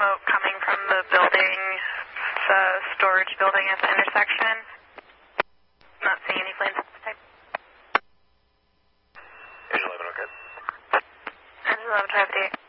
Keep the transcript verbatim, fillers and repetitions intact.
smoke coming from the building, the storage building at the intersection. Not seeing any flames at this time. Engine eleven, okay. Engine eleven, traffic eight.